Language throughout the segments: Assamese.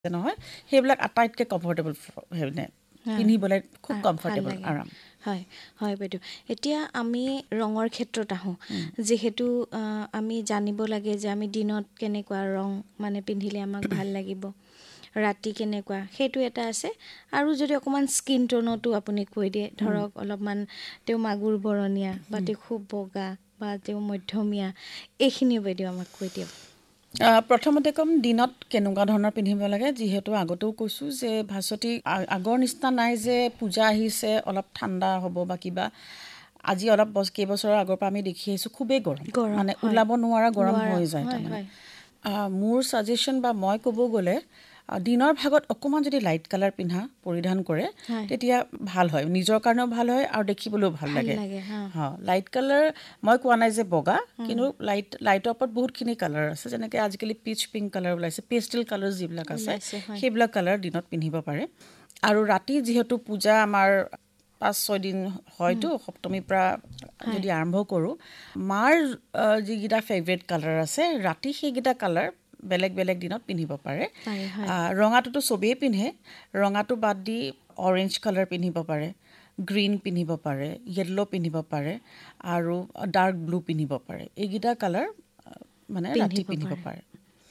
নহয় সেইবিলাক আটাইতকৈ কমফৰ্টেবল মানে পিন্ধিবলৈ খুব কমফৰ্টেবল আৰাম হয় হয় বাইদেউ এতিয়া আমি ৰঙৰ ক্ষেত্ৰত আহোঁ যিহেতু আমি জানিব লাগে যে আমি দিনত কেনেকুৱা ৰং মানে পিন্ধিলে আমাক ভাল লাগিব ৰাতি কেনেকুৱা সেইটো এটা আছে আৰু যদি অকণমান স্কিন টোনতো আপুনি কৈ দিয়ে ধৰক অলপমান তেওঁ মাগুৰ বৰণীয়া বা তেওঁ খুব বগা বা তেওঁ মধ্যমীয়া এইখিনিও বাইদেউ আমাক কৈ দিয়ক প্ৰথমতে ক'ম দিনত কেনেকুৱা ধৰণৰ পিন্ধিব লাগে যিহেতু আগতেও কৈছোঁ যে ভাস্বতী আগৰ নিচিনা নাই যে পূজা আহিছে অলপ ঠাণ্ডা হ'ব বা কিবা আজি অলপ কেইবছৰৰ আগৰ পৰা আমি দেখি আহিছোঁ খুবেই গৰম মানে ওলাব নোৱাৰা গৰম হৈ যায় তাৰমানে মোৰ ছাজেশ্যন বা মই ক'ব গ'লে দিনৰ ভাগত অকণমান যদি লাইট কালাৰ পৰিধান কৰে তেতিয়া ভাল হয় নিজৰ কাৰণেও ভাল হয় আৰু দেখিবলৈও ভাল লাগে লাইট কালাৰ মই কোৱা নাই যে বগা কিন্তু লাইটৰ ওপৰত বহুতখিনি কালাৰ আছে যেনেকৈ আজিকালি পিচ পিংক কালাৰ ওলাইছে পেষ্টেল কালাৰ যিবিলাক আছে সেইবিলাক কালাৰ দিনত পিন্ধিব পাৰে আৰু ৰাতি যিহেতু পূজা আমাৰ 5-6 দিন হয়তো সপ্তমীৰ পৰা যদি আৰম্ভ কৰোঁ মাৰ যিকেইটা ফেভৰেট কালাৰ আছে ৰাতি সেইকেইটা কালাৰ বেলেগ বেলেগ দিনত পিন্ধিব পাৰে ৰঙাটোতো চবেই পিন্ধে ৰঙাটো বাদ দি অৰেঞ্জ কালাৰ পিন্ধিব পাৰে গ্ৰীণ পিন্ধিব পাৰে য়েল্ল' পিন্ধিব পাৰে আৰু ডাৰ্ক ব্লু পিন্ধিব পাৰে এইকেইটা কালাৰ মানে ৰাতি পিন্ধিব পাৰে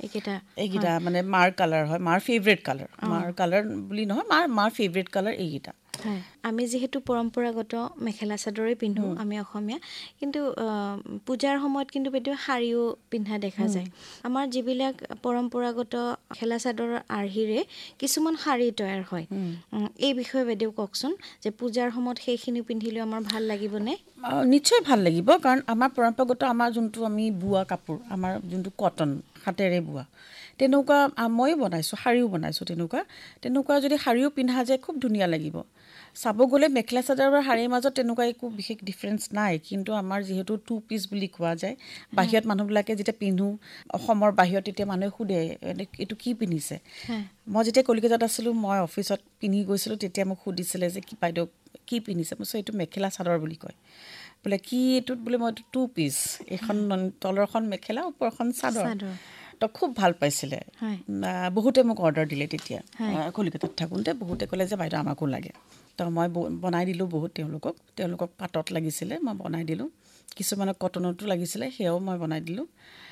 এইকেইটা মানে মাৰ কালাৰ হয় মাৰ ফেভৰেট কালাৰ মাৰ কালাৰ বুলি নহয় মাৰ ফেভৰেট কালাৰ এইকেইটা আমি যিহেতু পৰম্পৰাগত মেখেলা চাদৰেই পিন্ধোঁ আমি অসমীয়া কিন্তু পূজাৰ সময়ত কিন্তু বাইদেউ শাৰীও পিন্ধা দেখা যায় আমাৰ যিবিলাক পৰম্পৰাগত মেখেলা চাদৰৰ আৰ্হিৰে কিছুমান শাৰী তৈয়াৰ হয় এই বিষয়ে বাইদেউ কওকচোন যে পূজাৰ সময়ত সেইখিনি পিন্ধিলেও আমাৰ ভাল লাগিবনে নিশ্চয় ভাল লাগিব কাৰণ আমাৰ পৰম্পৰাগত আমাৰ যোনটো আমি বোৱা কাপোৰ আমাৰ যোনটো কটন হাতেৰে বোৱা তেনেকুৱা ময়ো বনাইছোঁ শাৰীও বনাইছোঁ তেনেকুৱা যদি শাৰীও পিন্ধা যায় খুব ধুনীয়া লাগিব চাব গ'লে মেখেলা চাদৰ আৰু শাৰীৰ মাজত তেনেকুৱা একো বিশেষ ডিফাৰেঞ্চ নাই কিন্তু আমাৰ যিহেতু 2 পিচ বুলি কোৱা যায় বাহিৰত মানুহবিলাকে যেতিয়া পিন্ধো অসমৰ বাহিৰত তেতিয়া মানুহে সোধে এইটো কি পিন্ধিছে মই যেতিয়া কলিকতাত আছিলোঁ মই অফিচত পিন্ধি গৈছিলোঁ তেতিয়া মোক সুধিছিলে যে কি বাইদেউ কি পিন্ধিছে মই এইটো মেখেলা চাদৰ বুলি কয় বোলে কি এইটোত বোলে মই 2 পিচ এখন তলৰখন মেখেলা ওপৰখন চাদৰ তো খুব ভাল পাইছিলে বহুতে মোক অৰ্ডাৰ দিলে তেতিয়া কলিকতাত থাকোঁতে বহুতে ক'লে যে বাইদেউ আমাকো লাগে তো মই বনাই দিলোঁ বহুত তেওঁলোকক পাটত লাগিছিলে মই বনাই দিলোঁ কিছুমানক কটনতো লাগিছিলে সেয়াও মই বনাই দিলোঁ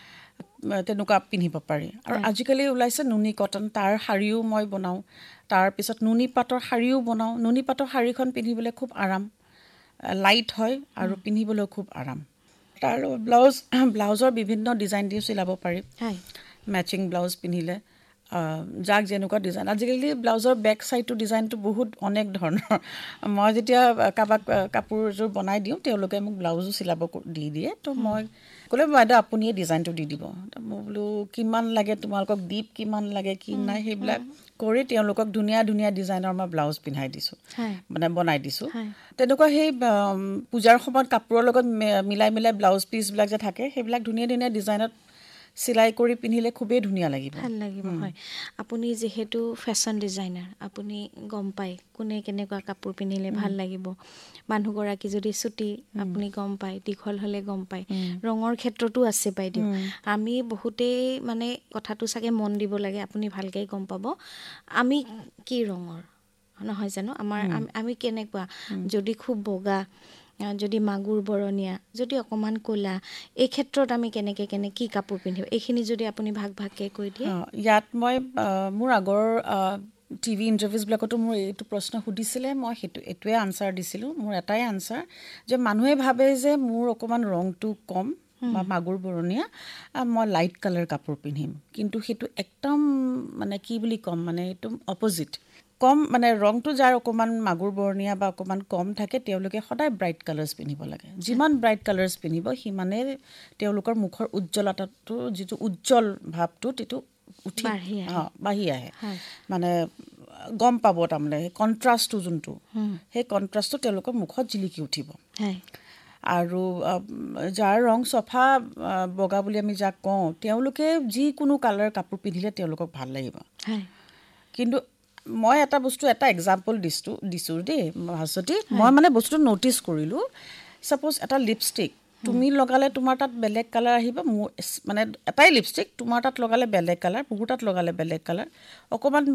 তেনেকুৱা পিন্ধিব পাৰি আৰু আজিকালি ওলাইছে নুনি কটন তাৰ শাৰীও মই বনাওঁ তাৰপিছত নুনি পাটৰ শাৰীও বনাওঁ নুনি পাটৰ শাৰীখন পিন্ধিবলৈ খুব আৰাম লাইট হয় আৰু পিন্ধিবলৈও খুব আৰাম তাৰ ব্লাউজৰ বিভিন্ন ডিজাইন দি চিলাব পাৰি মেচিং ব্লাউজ পিন্ধিলে যাক যেনেকুৱা ডিজাইন আজিকালি ব্লাউজৰ বেক চাইডটো ডিজাইনটো বহুত অনেক ধৰণৰ মই যেতিয়া কাৰোবাক কাপোৰযোৰ বনাই দিওঁ তেওঁলোকে মোক ব্লাউজো চিলাব দি দিয়ে তো মই ক'লে বাইদেউ আপুনি এই ডিজাইনটো দি দিব মই বোলো কিমান লাগে তোমালোকক দীপ কিমান লাগে কি নাই সেইবিলাক কৰি তেওঁলোকক ধুনীয়া ধুনীয়া ডিজাইনৰ মই ব্লাউজ পিন্ধাই দিছোঁ মানে বনাই দিছোঁ তেনেকুৱা সেই পূজাৰ সময়ত কাপোৰৰ লগত মিলাই ব্লাউজ পিচবিলাক যে থাকে সেইবিলাক ধুনীয়া ধুনীয়া ডিজাইনত চিলাই কৰি পিন্ধিলে খুবেই ধুনীয়া লাগিব ভাল লাগিব হয় আপুনি যিহেতু ফেশ্বন ডিজাইনাৰ আপুনি গম পায় কোনে কেনেকুৱা কাপোৰ পিন্ধিলে ভাল লাগিব মানুহগৰাকী যদি চুটি আপুনি গম পায় দীঘল হ'লে গম পায় ৰঙৰ ক্ষেত্ৰতো আছে বাইদেউ আমি বহুতেই মানে কথাটো চাগে মন দিব লাগে আপুনি ভালকৈ গম পাব আমি কি ৰঙৰ নহয় জানো আমি কেনেকুৱা যদি খুব বগা যদি মাগুৰ বৰণীয়া যদি অকণমান ক'লা এই ক্ষেত্ৰত আমি কেনেকৈ কি কাপোৰ পিন্ধিব এইখিনি যদি আপুনি ভাগকৈ কৈ দিয়ে ইয়াত মই মোৰ আগৰ টিভি ইণ্টাৰভিউজবিলাকতো মোৰ এইটো প্ৰশ্ন সুধিছিলে মই এইটোৱে আনচাৰ দিছিলোঁ মোৰ এটাই আনচাৰ যে মানুহে ভাবে যে মোৰ অকণমান ৰংটো কম বা মাগুৰ বৰণীয়া মই লাইট কালাৰ কাপোৰ পিন্ধিম কিন্তু সেইটো একদম মানে কি বুলি ক'ম মানে এইটো অপজিট কম মানে ৰংটো যাৰ অকণমান মাগুৰ বৰণীয়া বা অকণমান কম থাকে তেওঁলোকে সদায় ব্ৰাইট কালাৰ্ছ পিন্ধিব লাগে যিমান ব্ৰাইট কালাৰ্ছ পিন্ধিব সিমানে তেওঁলোকৰ মুখৰ উজ্জ্বলতাটো যিটো উজ্জ্বল ভাৱটো সেইটো বাঢ়ি আহে মানে গম পাব তাৰমানে সেই কণ্ট্ৰাষ্টটো যোনটো সেই কণ্ট্ৰাষ্টটো তেওঁলোকৰ মুখত জিলিকি উঠিব আৰু যাৰ ৰং চফা বগা বুলি আমি যাক কওঁ তেওঁলোকে যিকোনো কালাৰ কাপোৰ পিন্ধিলে তেওঁলোকক ভাল লাগিব কিন্তু মই এটা এক্সাম্পল দিছোঁ দেই ভাস্বতী মই মানে বস্তুটো ন'টিছ কৰিলোঁ ছাপ'জ এটা লিপষ্টিক তুমি লগালে তোমাৰ তাত বেলেগ কালাৰ আহিব মোৰ মানে এটাই লিপষ্টিক তোমাৰ তাত লগালে বেলেগ কালাৰ মোৰ তাত লগালে বেলেগ কালাৰ অকণমান